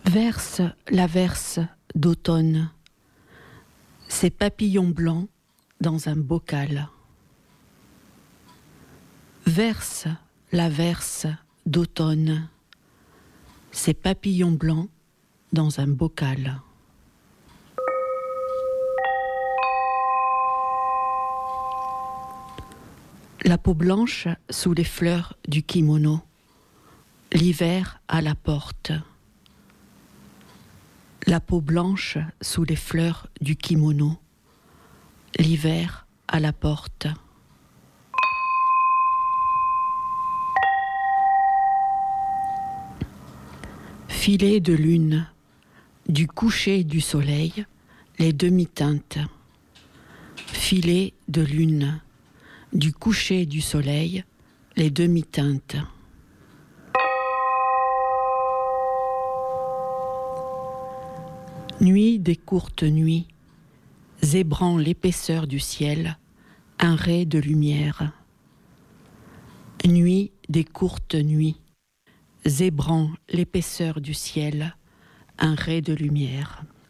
Verse l'averse d'automne, ces papillons blancs dans un bocal. Verse l'averse d'automne, ces papillons blancs dans un bocal. La peau blanche sous les fleurs du kimono, l'hiver à la porte. La peau blanche sous les fleurs du kimono, l'hiver à la porte. Filet de lune, du coucher du soleil, les demi-teintes. Filet de lune, du coucher du soleil, les demi-teintes. Nuit des courtes nuits, zébrant l'épaisseur du ciel, un ray de lumière. Nuit des courtes nuits, zébrant l'épaisseur du ciel, un ray de lumière.